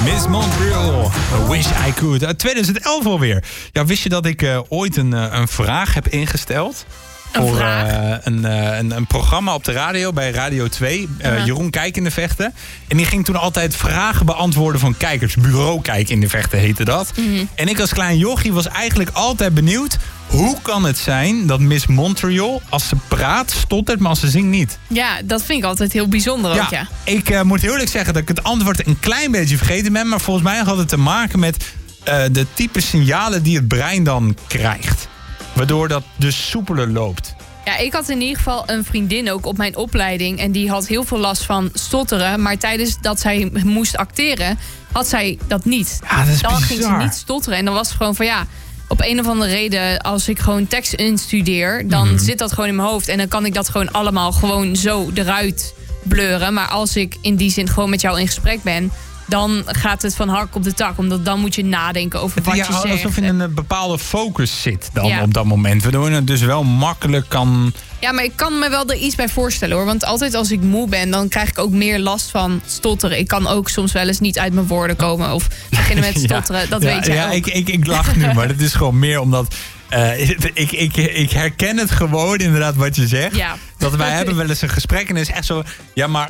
Miss Montreal, Wish I Could. 2011 alweer. Ja, wist je dat ik ooit een vraag heb ingesteld? Voor een programma op de radio, bij Radio 2. Jeroen Kijk in de Vechten. En die ging toen altijd vragen beantwoorden van kijkers. Bureau Kijk in de Vechten heette dat. Mm-hmm. En ik als klein jochie was eigenlijk altijd benieuwd... hoe kan het zijn dat Miss Montreal, als ze praat, stottert, maar als ze zingt niet? Ja, dat vind ik altijd heel bijzonder ook, ja. Ik moet heel eerlijk zeggen dat ik het antwoord een klein beetje vergeten ben... maar volgens mij had het te maken met de type signalen die het brein dan krijgt. Waardoor dat dus soepeler loopt. Ja, ik had in ieder geval een vriendin ook op mijn opleiding... en die had heel veel last van stotteren... maar tijdens dat zij moest acteren, had zij dat niet. Ja, dat is dan bizar. ging ze niet stotteren. En dan was het gewoon van ja... op een of andere reden, als ik gewoon tekst instudeer... dan zit dat gewoon in mijn hoofd. En dan kan ik dat gewoon allemaal gewoon zo eruit bleuren. Maar als ik in die zin gewoon met jou in gesprek ben... dan gaat het van hak op de tak. Omdat dan moet je nadenken over wat je zegt. Alsof je in een bepaalde focus zit dan op dat moment. Waardoor je het dus wel makkelijk kan... Ja, maar ik kan me wel er iets bij voorstellen, hoor. Want altijd als ik moe ben, dan krijg ik ook meer last van stotteren. Ik kan ook soms wel eens niet uit mijn woorden komen. Of beginnen met stotteren, dat weet jij ook. Ik lach nu, maar dat is gewoon meer omdat... Ik herken het gewoon inderdaad wat je zegt. Ja. Dat wij hebben wel eens een gesprek en het is echt zo... Ja, maar...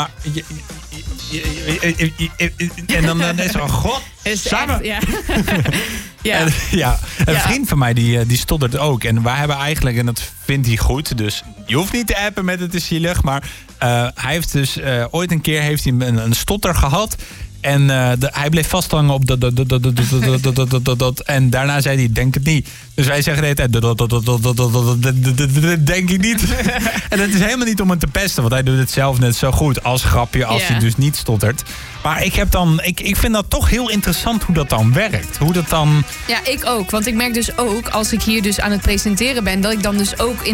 En dan is er god... Samen. Een vriend van mij die stottert ook. En wij hebben eigenlijk, en dat vindt hij goed... dus je hoeft niet te appen met het is zielig... maar hij heeft dus ooit een keer een stotter gehad... En hij bleef vasthangen op dat. En daarna zei hij, denk het niet. Dus wij zeggen de hele tijd, denk ik niet. En het is helemaal niet om hem te pesten. Want hij doet het zelf net zo goed als grapje als hij dus niet stottert. Maar ik vind dat toch heel interessant hoe dat dan werkt. Hoe dat dan... Ja, ik ook. Want ik merk dus ook, als ik hier dus aan het presenteren ben... dat ik dan dus ook in